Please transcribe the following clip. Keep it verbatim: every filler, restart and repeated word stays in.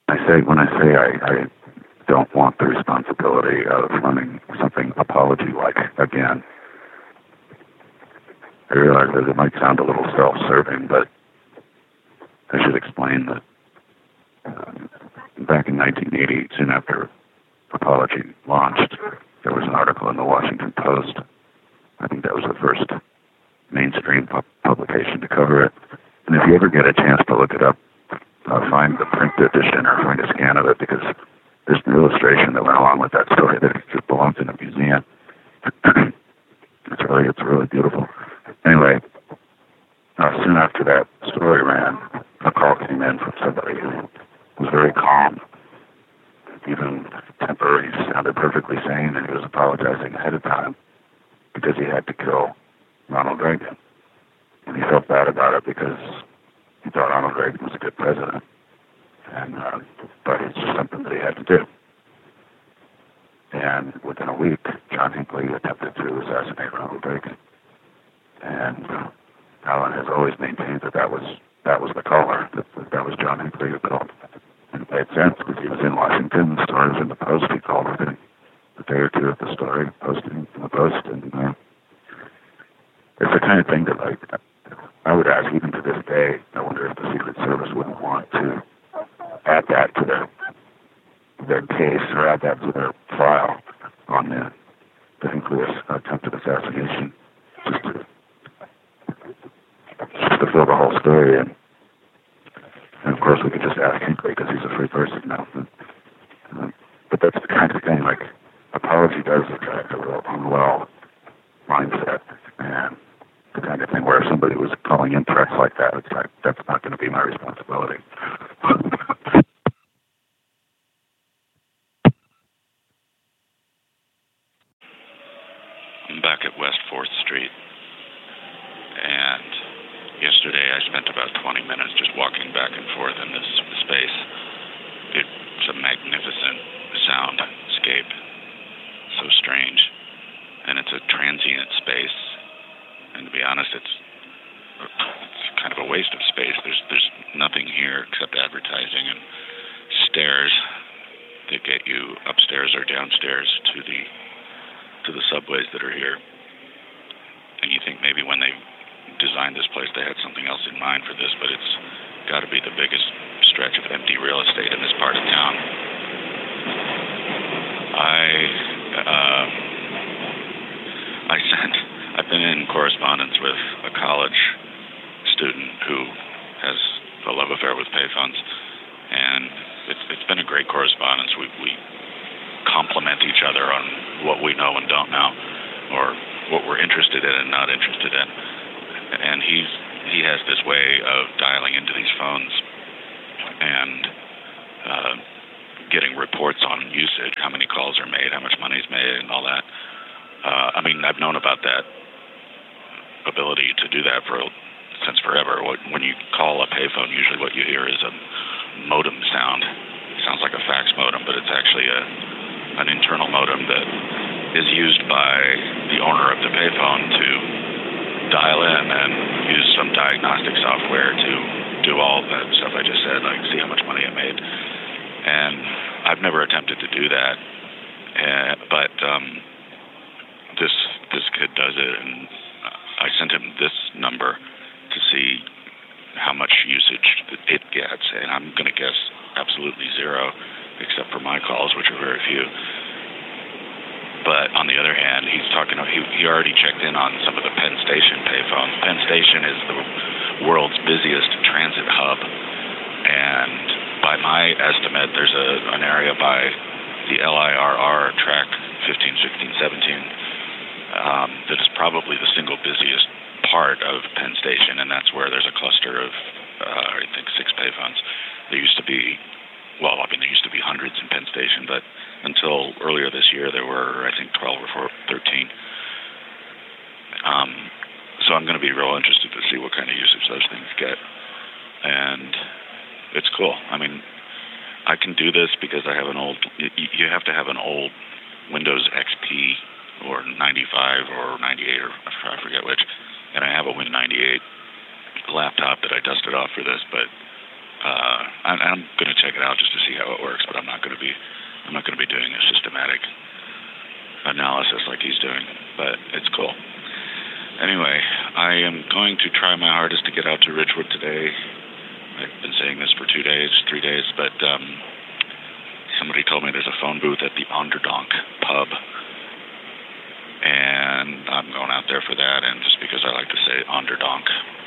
I say when I say I, I don't want the responsibility of running something apology-like again, I realize that it might sound a little self-serving, but I should explain that uh, back in nineteen eighty, soon after Apology launched, there was an article in the Washington Post. I think that was the first mainstream pu- publication to cover it. And if you ever get a chance to look it up, uh, find the print edition or find a scan of it, because there's an illustration that went along with that story that just belongs in a museum. it's really, it's really beautiful. Anyway, uh, soon after that story ran, a call came in from somebody who was very calm. Even temper, he sounded perfectly sane, and he was apologizing ahead of time because he had to kill Ronald Reagan. And he felt bad about it because he thought Ronald Reagan was a good president. And uh, but it's just something that he had to do. And within a week, John Hinckley attempted to assassinate Ronald Reagan. And uh, Alan has always maintained that that was that was the caller, that that was John Hinckley who called. And it made sense because he was in Washington, the story was in the Post, he called within a day or two of the story, posting in the Post, and uh, it's the kind of thing that, like, I would ask even to this day, I wonder if the Secret Service wouldn't want to add that to their their case or add that to their file on the, the Hinckley attempted assassination, just to, just to fill the whole story in. And of course, we could just ask Hinckley because he's a free person now. But, uh, but that's the kind of thing, like, apology does attract a real unwell mindset. And the kind of thing where if somebody was calling in threats like that, it's like, that's not going to be my responsibility. I'm back at West fourth Street. And yesterday I spent about twenty minutes just walking back and forth in this space. It's a magnificent soundscape, so strange. And it's a transient space. And to be honest, it's, it's kind of a waste of space. There's there's nothing here except advertising and stairs that get you upstairs or downstairs to the to the subways that are here. And you think maybe when they designed this place they had something else in mind for this, but it's got to be the biggest stretch of empty real estate in this part of town. I uh, I sent I've been in correspondence with a college student who has a love affair with payphones, and it's it's been a great correspondence. We we complement each other on what we know and don't know, or what we're interested in and not interested in. And he's he has this way of dialing into these phones and uh, getting reports on usage, how many calls are made, how much money's made, and all that. Uh, I mean, I've known about that ability to do that for since forever. When you call a payphone, usually what you hear is a modem sound. It sounds like a fax modem, but it's actually a an internal modem that is used by the owner of the payphone to dial in and use some diagnostic software to do all that stuff I just said, like see how much money it made. And I've never attempted to do that, uh, but um, this this kid does it, and I sent him this number to see how much usage it gets, and I'm going to guess absolutely zero, except for my calls, which are very few. But on the other hand, he's talking. He, he already checked in on some of the Penn Station payphones. Penn Station is the world's busiest transit hub, and by my estimate, there's a an area by the L I R R track fifteen, sixteen, seventeen um, that is probably the single busiest part of Penn Station, and that's where there's a cluster of uh, I think six payphones. There used to be. Well, I mean, there used to be hundreds in Penn Station, but until earlier this year, there were, I think, twelve or thirteen. Um, so I'm going to be real interested to see what kind of usage those things get. And it's cool. I mean, I can do this because I have an old, you have to have an old Windows X P or ninety-five or ninety-eight, or I forget which, and I have a Win ninety-eight laptop that I dusted off for this, but Uh, and I'm going to check it out just to see how it works, but I'm not going to be I'm not going to be doing a systematic analysis like he's doing. But it's cool. Anyway, I am going to try my hardest to get out to Ridgewood today. I've been saying this for two days, three days, but um, somebody told me there's a phone booth at the Onderdonk pub, and I'm going out there for that, and just because I like to say Onderdonk.